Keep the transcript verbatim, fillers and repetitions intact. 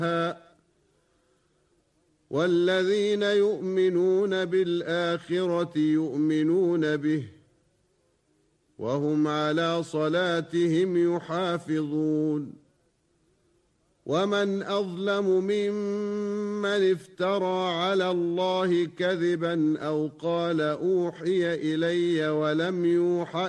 والذين يؤمنون بالآخرة يؤمنون به وهم على صلاتهم يحافظون ومن أظلم ممن افترى على الله كذبا أو قال أوحي إلي ولم يوحى